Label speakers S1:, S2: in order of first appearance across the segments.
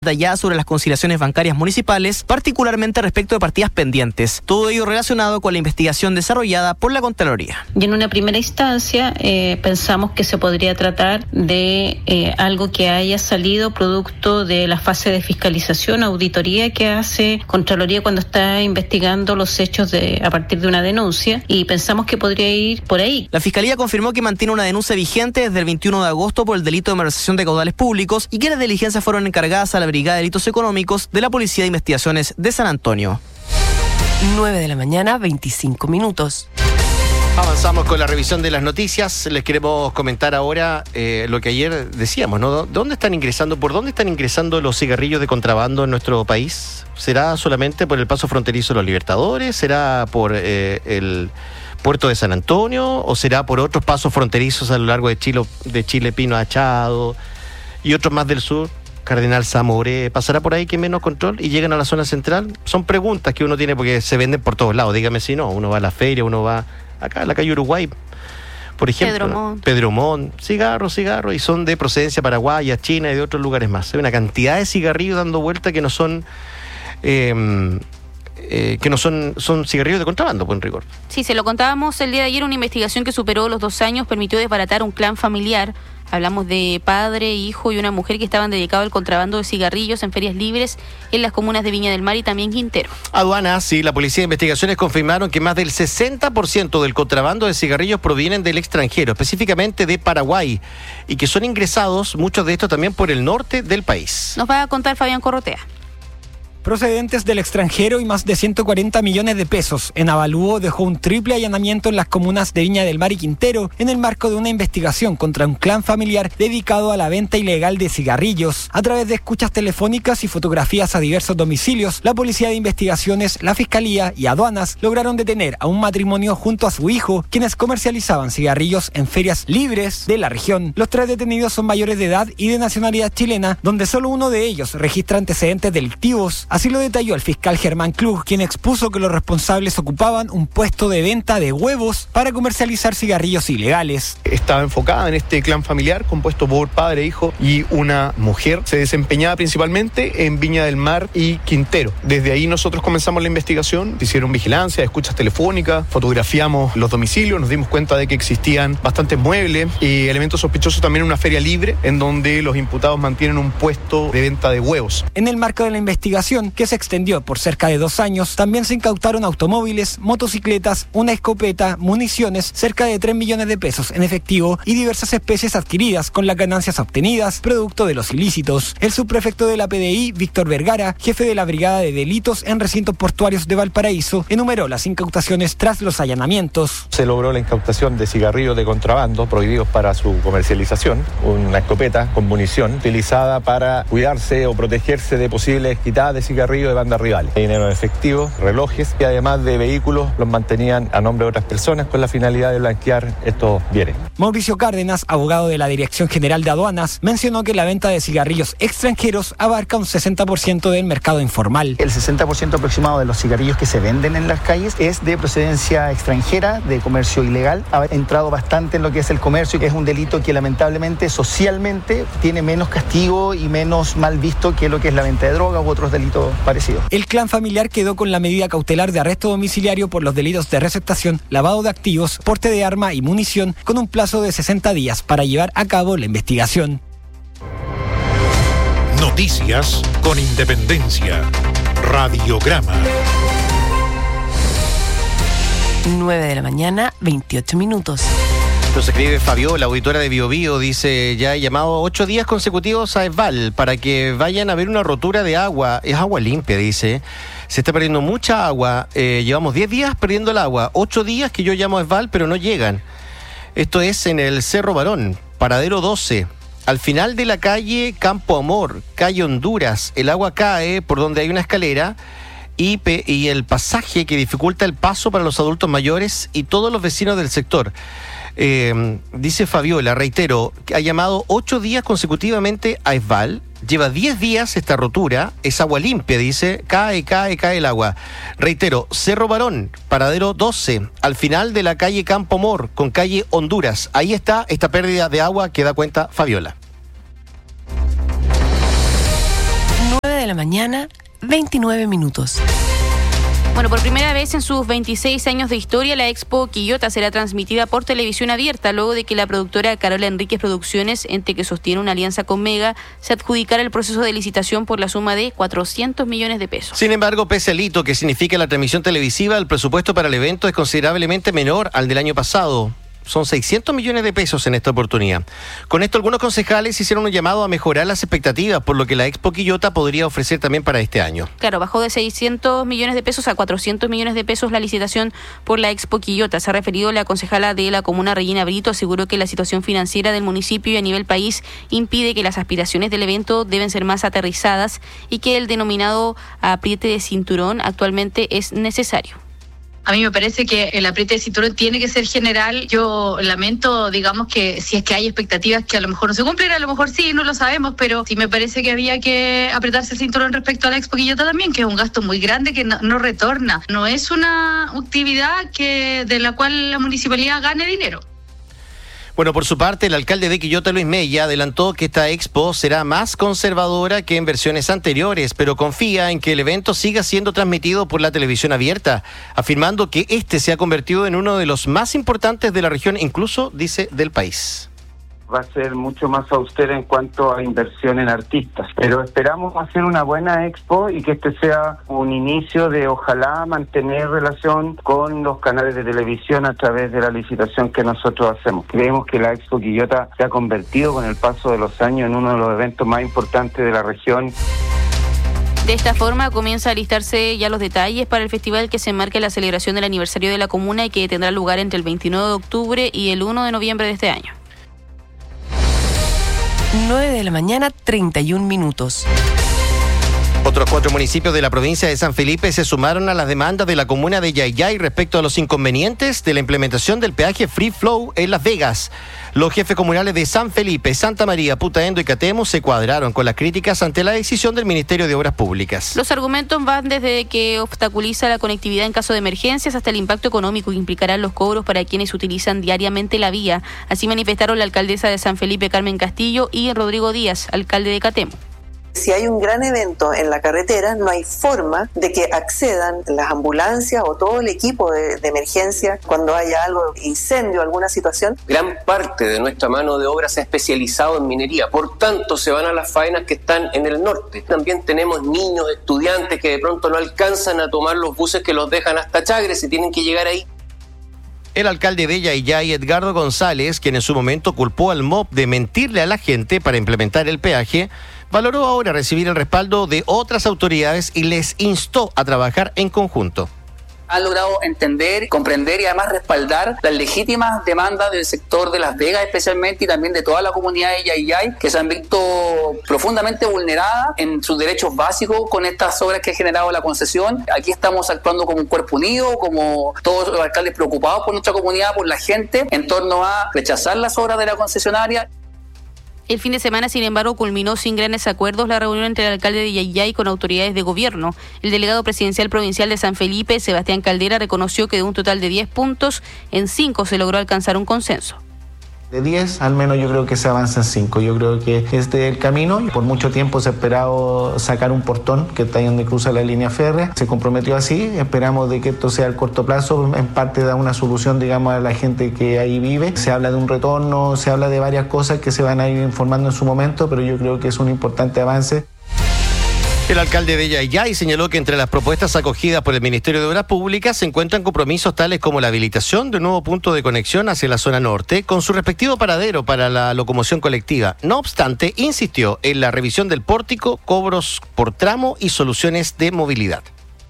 S1: detallada sobre las conciliaciones bancarias municipales, particularmente respecto de partidas pendientes. Todo ello relacionado con la investigación desarrollada por la Contraloría.
S2: Y en una primera instancia pensamos que se podría tratar de algo que haya salido producto de la fase de fiscalización, auditoría que hace Contraloría cuando está investigando los hechos a partir de una denuncia, y pensamos que podría ir por ahí.
S1: La Fiscalía confirmó que mantiene una denuncia vigente desde el 21 de agosto por el delito de malversación de caudales públicos y que las diligencias fueron encargadas a la Brigada de Delitos Económicos de la Policía de Investigaciones de San Antonio.
S3: 9 de la mañana, 25 minutos.
S4: Avanzamos con la revisión de las noticias. Les queremos comentar ahora lo que ayer decíamos, ¿no? ¿Por dónde están ingresando los cigarrillos de contrabando en nuestro país? ¿Será solamente por el paso fronterizo de los Libertadores? ¿Será por el puerto de San Antonio? ¿O será por otros pasos fronterizos a lo largo de Chile, Pino Achado y otros más del sur? Cardenal Zamoré, ¿pasará por ahí que menos control y llegan a la zona central? Son preguntas que uno tiene porque se venden por todos lados, dígame si no. Uno va a la feria, uno va acá a la calle Uruguay, por ejemplo, Pedro Montt, cigarros, y son de procedencia paraguaya, china y de otros lugares más. Hay una cantidad de cigarrillos dando vuelta que no son son cigarrillos de contrabando, en rigor.
S5: Sí, se lo contábamos el día de ayer, una investigación que superó los 2 años permitió desbaratar un clan familiar. Hablamos de padre, hijo y una mujer que estaban dedicados al contrabando de cigarrillos en ferias libres en las comunas de Viña del Mar y también Quintero.
S4: Aduanas y la Policía de Investigaciones confirmaron que más del 60% del contrabando de cigarrillos provienen del extranjero, específicamente de Paraguay, y que son ingresados, muchos de estos también por el norte del país.
S5: Nos va a contar Fabián Corrotea.
S6: Procedentes del extranjero y más de 140 millones de pesos. En Avalúo dejó un triple allanamiento en las comunas de Viña del Mar y Quintero en el marco de una investigación contra un clan familiar dedicado a la venta ilegal de cigarrillos. A través de escuchas telefónicas y fotografías a diversos domicilios, la Policía de Investigaciones, la Fiscalía y Aduanas lograron detener a un matrimonio junto a su hijo, quienes comercializaban cigarrillos en ferias libres de la región. Los 3 detenidos son mayores de edad y de nacionalidad chilena, donde solo uno de ellos registra antecedentes delictivos. Así lo detalló el fiscal Germán Klug, quien expuso que los responsables ocupaban un puesto de venta de huevos para comercializar cigarrillos ilegales.
S7: Estaba enfocada en este clan familiar compuesto por padre, hijo y una mujer. Se desempeñaba principalmente en Viña del Mar y Quintero. Desde ahí nosotros comenzamos la investigación, hicieron vigilancia, escuchas telefónicas, fotografiamos los domicilios, nos dimos cuenta de que existían bastantes muebles y elementos sospechosos también en una feria libre en donde los imputados mantienen un puesto de venta de huevos.
S6: En el marco de la investigación, que se extendió por cerca de 2 años, también se incautaron automóviles, motocicletas, una escopeta, municiones, cerca de 3 millones de pesos en efectivo y diversas especies adquiridas con las ganancias obtenidas producto de los ilícitos. El subprefecto de la PDI, Víctor Vergara, jefe de la Brigada de Delitos en Recintos Portuarios de Valparaíso, enumeró las incautaciones tras los allanamientos.
S8: Se logró la incautación de cigarrillos de contrabando prohibidos para su comercialización, una escopeta con munición utilizada para cuidarse o protegerse de posibles quitadas de cigarrillos de bandas rivales. Dinero en efectivo, relojes y además de vehículos los mantenían a nombre de otras personas con la finalidad de blanquear estos bienes.
S6: Mauricio Cárdenas, abogado de la Dirección General de Aduanas, mencionó que la venta de cigarrillos extranjeros abarca un 60% del mercado informal.
S9: El 60% aproximado de los cigarrillos que se venden en las calles es de procedencia extranjera, de comercio ilegal. Ha entrado bastante en lo que es el comercio, que es un delito que lamentablemente socialmente tiene menos castigo y menos mal visto que lo que es la venta de drogas u otros delitos parecido.
S6: El clan familiar quedó con la medida cautelar de arresto domiciliario por los delitos de receptación, lavado de activos, porte de arma y munición, con un plazo de 60 días para llevar a cabo la investigación.
S10: Noticias con independencia. Radiograma.
S3: 9 de la mañana, 28 minutos.
S4: Nos escribe Fabiola, auditora de Biobío, dice, ya he llamado 8 días consecutivos a ESVAL para que vayan a ver una rotura de agua. Es agua limpia, dice. Se está perdiendo mucha agua. Llevamos 10 días perdiendo el agua. 8 días que yo llamo a ESVAL, pero no llegan. Esto es en el Cerro Barón, paradero 12. Al final de la calle Campo Amor, calle Honduras, el agua cae por donde hay una escalera y el pasaje que dificulta el paso para los adultos mayores y todos los vecinos del sector. Dice Fabiola, reitero, que ha llamado 8 días consecutivamente a ESVAL, lleva 10 días esta rotura, es agua limpia, dice, cae el agua. Reitero, Cerro Barón, paradero 12, al final de la calle Campo Amor, con calle Honduras, ahí está esta pérdida de agua que da cuenta Fabiola.
S3: la mañana, 29 minutos.
S5: Bueno, por primera vez en sus 26 años de historia, la Expo Quillota será transmitida por televisión abierta, luego de que la productora Carola Enríquez Producciones, ente que sostiene una alianza con Mega, se adjudicara el proceso de licitación por la suma de 400 millones de pesos.
S4: Sin embargo, pese al hito que significa la transmisión televisiva, el presupuesto para el evento es considerablemente menor al del año pasado. Son 600 millones de pesos en esta oportunidad. Con esto, algunos concejales hicieron un llamado a mejorar las expectativas, por lo que la Expo Quillota podría ofrecer también para este año.
S5: Claro, bajó de 600 millones de pesos a 400 millones de pesos la licitación por la Expo Quillota. Se ha referido la concejala de la comuna, Regina Brito, aseguró que la situación financiera del municipio y a nivel país impide que las aspiraciones del evento deben ser más aterrizadas y que el denominado apriete de cinturón actualmente es necesario.
S11: A mí me parece que el apriete de cinturón tiene que ser general. Yo lamento, digamos, que si es que hay expectativas que a lo mejor no se cumplen, a lo mejor sí, no lo sabemos, pero sí me parece que había que apretarse el cinturón respecto a la Expo Quillota también, que es un gasto muy grande que no retorna. No es una actividad de la cual la municipalidad gane dinero.
S4: Bueno, por su parte, el alcalde de Quillota, Luis Mella, adelantó que esta expo será más conservadora que en versiones anteriores, pero confía en que el evento siga siendo transmitido por la televisión abierta, afirmando que este se ha convertido en uno de los más importantes de la región, incluso, dice, del país.
S12: Va a ser mucho más austera en cuanto a inversión en artistas, pero esperamos hacer una buena expo y que este sea un inicio de ojalá mantener relación con los canales de televisión a través de la licitación que nosotros hacemos. Creemos que la Expo Quillota se ha convertido con el paso de los años en uno de los eventos más importantes de la región.
S5: De esta forma comienza a listarse ya los detalles para el festival que se enmarca en la celebración del aniversario de la comuna y que tendrá lugar entre el 29 de octubre y el 1 de noviembre de este año.
S3: 9 de la mañana, 31 minutos.
S4: Otros 4 municipios de la provincia de San Felipe se sumaron a las demandas de la comuna de Yayay respecto a los inconvenientes de la implementación del peaje Free Flow en Las Vegas. Los jefes comunales de San Felipe, Santa María, Putaendo y Catemo se cuadraron con las críticas ante la decisión del Ministerio de Obras Públicas.
S5: Los argumentos van desde que obstaculiza la conectividad en caso de emergencias hasta el impacto económico que implicarán los cobros para quienes utilizan diariamente la vía. Así manifestaron la alcaldesa de San Felipe, Carmen Castillo, y Rodrigo Díaz, alcalde de Catemo.
S13: Si hay un gran evento en la carretera, no hay forma de que accedan las ambulancias o todo el equipo de emergencia cuando haya algo, incendio, alguna situación.
S14: Gran parte de nuestra mano de obra se ha especializado en minería, por tanto se van a las faenas que están en el norte. También tenemos niños, estudiantes que de pronto no alcanzan a tomar los buses que los dejan hasta Chagres y tienen que llegar ahí.
S4: El alcalde de Yayay, Edgardo González, quien en su momento culpó al MOP de mentirle a la gente para implementar el peaje, valoró ahora recibir el respaldo de otras autoridades y les instó a trabajar en conjunto.
S15: Han logrado entender, comprender y además respaldar las legítimas demandas del sector de Las Vegas especialmente y también de toda la comunidad de Yayay, que se han visto profundamente vulneradas en sus derechos básicos con estas obras que ha generado la concesión. Aquí estamos actuando como un cuerpo unido, como todos los alcaldes preocupados por nuestra comunidad, por la gente, en torno a rechazar las obras de la concesionaria.
S5: El fin de semana, sin embargo, culminó sin grandes acuerdos la reunión entre el alcalde de Yayay con autoridades de gobierno. El delegado presidencial provincial de San Felipe, Sebastián Caldera, reconoció que de un total de 10 puntos, en 5 se logró alcanzar un consenso.
S16: De 10, al menos yo creo que se avanza en 5. Yo creo que este es el camino. Por mucho tiempo se ha esperado sacar un portón que está ahí donde cruza la línea férrea. Se comprometió así. Esperamos de que esto sea a corto plazo. En parte da una solución, digamos, a la gente que ahí vive. Se habla de un retorno, se habla de varias cosas que se van a ir informando en su momento, pero yo creo que es un importante avance.
S4: El alcalde de Yayay señaló que entre las propuestas acogidas por el Ministerio de Obras Públicas se encuentran compromisos tales como la habilitación de un nuevo punto de conexión hacia la zona norte con su respectivo paradero para la locomoción colectiva. No obstante, insistió en la revisión del pórtico, cobros por tramo y soluciones de movilidad.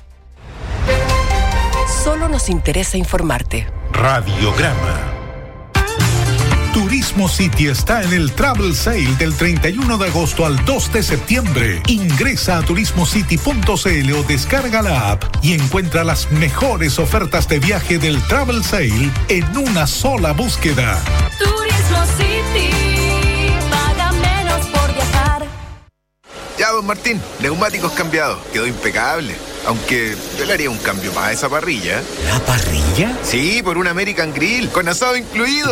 S3: Solo nos interesa informarte.
S10: Radiograma. Turismo City está en el Travel Sale del 31 de agosto al 2 de septiembre. Ingresa a turismocity.cl o descarga la app y encuentra las mejores ofertas de viaje del Travel Sale en una sola búsqueda.
S17: Turismo City, paga menos por viajar.
S18: Ya, don Martín, neumáticos cambiados, quedó impecable. Aunque yo le haría un cambio más a esa parrilla.
S19: ¿La parrilla?
S18: Sí, por un American Grill, con asado incluido.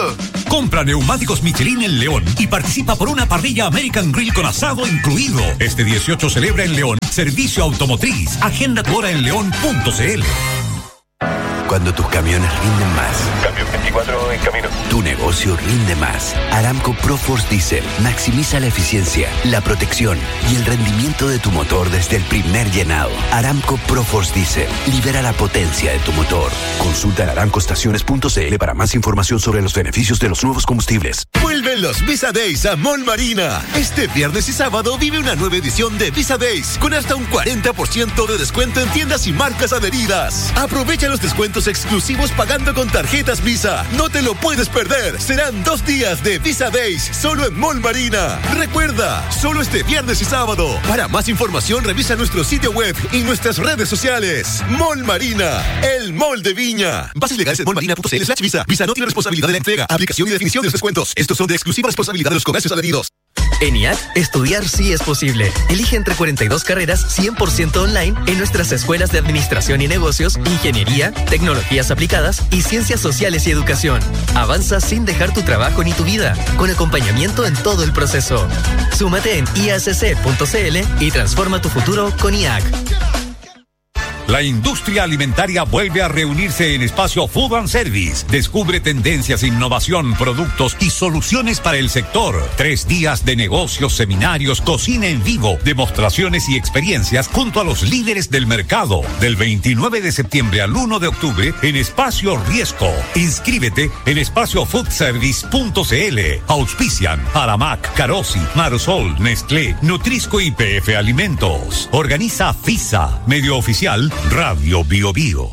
S19: Compra neumáticos Michelin en León y participa por una parrilla American Grill con asado incluido. Este 18 celebra en León Servicio Automotriz. Agenda tu hora en león.cl.
S20: Cuando tus camiones rinden más.
S8: Camión 24 en camino.
S20: Tu negocio rinde más. Aramco ProForce Diesel maximiza la eficiencia, la protección y el rendimiento de tu motor desde el primer llenado. Aramco ProForce Diesel libera la potencia de tu motor. Consulta en aramcoestaciones.cl para más información sobre los beneficios de los nuevos combustibles.
S21: Vuelven los Visa Days a Mall Marina. Este viernes y sábado vive una nueva edición de Visa Days con hasta un 40% de descuento en tiendas y marcas adheridas. Aprovecha los descuentos exclusivos pagando con tarjetas Visa. No te lo puedes perder. Serán 2 días de Visa Days solo en Mall Marina. Recuerda, solo este viernes y sábado. Para más información revisa nuestro sitio web y nuestras redes sociales. Mall Marina, el mall de Viña. Bases legales en mallmarina.cl/Visa. Visa no tiene responsabilidad de la entrega, aplicación y definición de los descuentos. Estos son de exclusiva responsabilidad de los comercios adheridos.
S22: En IAC, estudiar sí es posible. Elige entre 42 carreras 100% online en nuestras escuelas de Administración y Negocios, Ingeniería, Tecnologías Aplicadas y Ciencias Sociales y Educación. Avanza sin dejar tu trabajo ni tu vida, con acompañamiento en todo el proceso. Súmate en iacc.cl y transforma tu futuro con IAC.
S19: La industria alimentaria vuelve a reunirse en Espacio Food and Service. Descubre tendencias, innovación, productos y soluciones para el sector. 3 días de negocios, seminarios, cocina en vivo, demostraciones y experiencias junto a los líderes del mercado. Del 29 de septiembre al 1 de octubre en Espacio Riesco. Inscríbete en espaciofoodservice.cl. Auspician Aramac, Carosi, Marosol, Nestlé, Nutrisco y PF Alimentos. Organiza FISA, medio oficial Radio Bio Bio.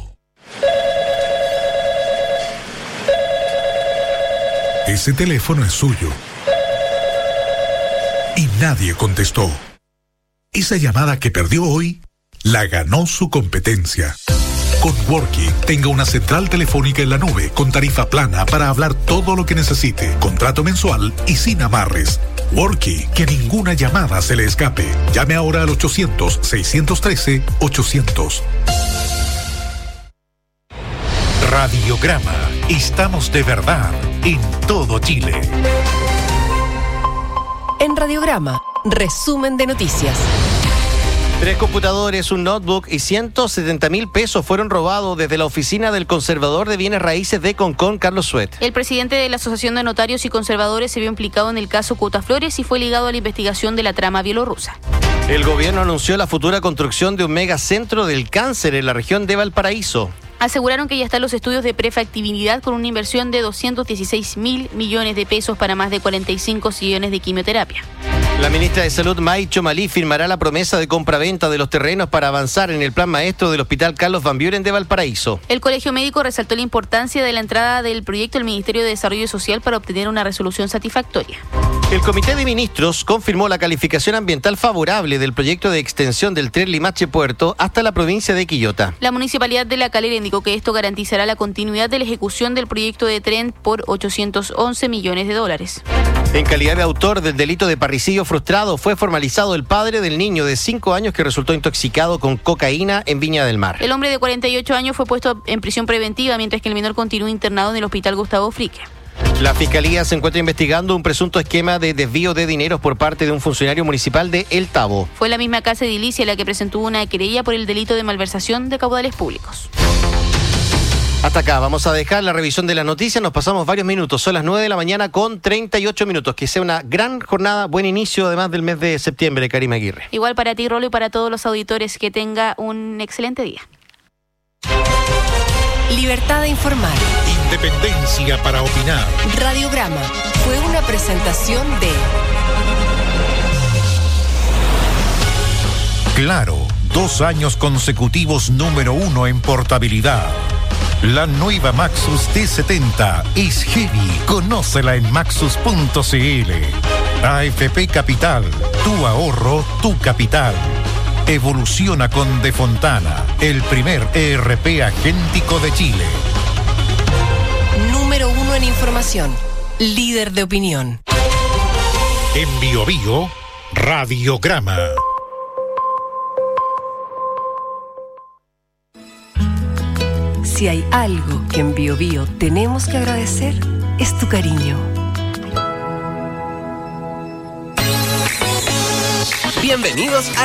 S10: Ese teléfono es suyo. Y nadie contestó. Esa llamada que perdió hoy, la ganó su competencia. Con Worky, tenga una central telefónica en la nube con tarifa plana para hablar todo lo que necesite, contrato mensual y sin amarres. Worky, que ninguna llamada se le escape. Llame ahora al 800-613-800.
S23: Radiograma. Estamos de verdad en todo Chile.
S3: En Radiograma, resumen de noticias.
S4: 3 computadores, un notebook y 170.000 pesos fueron robados desde la oficina del conservador de bienes raíces de Concón, Carlos Suet.
S5: El presidente de la Asociación de Notarios y Conservadores se vio implicado en el caso Cutaflores y fue ligado a la investigación de la trama bielorrusa.
S4: El gobierno anunció la futura construcción de un megacentro del cáncer en la región de Valparaíso.
S5: Aseguraron que ya están los estudios de prefactibilidad con una inversión de 216.000 millones de pesos para más de 45 sillones de quimioterapia.
S4: La ministra de Salud, May Chomalí, firmará la promesa de compraventa de los terrenos para avanzar en el plan maestro del Hospital Carlos Van Buren de Valparaíso.
S5: El Colegio Médico resaltó la importancia de la entrada del proyecto al Ministerio de Desarrollo Social para obtener una resolución satisfactoria.
S4: El Comité de Ministros confirmó la calificación ambiental favorable del proyecto de extensión del tren Limache-Puerto hasta la provincia de Quillota.
S5: La Municipalidad de La Calera indicó que esto garantizará la continuidad de la ejecución del proyecto de tren por $811 millones.
S4: En calidad de autor del delito de parricidio frustrado, fue formalizado el padre del niño de 5 años que resultó intoxicado con cocaína en Viña del Mar.
S5: El hombre de 48 años fue puesto en prisión preventiva, mientras que el menor continúa internado en el Hospital Gustavo Frique.
S4: La Fiscalía se encuentra investigando un presunto esquema de desvío de dineros por parte de un funcionario municipal de El Tabo.
S5: Fue la misma casa edilicia la que presentó una querella por el delito de malversación de caudales públicos.
S4: Hasta acá, vamos a dejar la revisión de las noticias, nos pasamos varios minutos, son las 9 de la mañana con 38 minutos. Que sea una gran jornada, buen inicio además del mes de septiembre, Karima Aguirre.
S5: Igual para ti, Rolo, y para todos los auditores, que tenga un excelente día.
S3: Libertad de informar.
S10: Independencia para opinar.
S3: Radiograma fue una presentación de
S23: Claro, 2 años consecutivos número 1 en portabilidad. La nueva Maxus T70 es heavy. Conócela en maxus.cl. AFP Capital, tu ahorro, tu capital. Evoluciona con De Fontana, el primer ERP agéntico de Chile.
S3: Número 1 en información, líder de opinión.
S10: En Bio Bio, Radiograma.
S3: Si hay algo que en Bio Bio tenemos que agradecer, es tu cariño.
S1: Bienvenidos a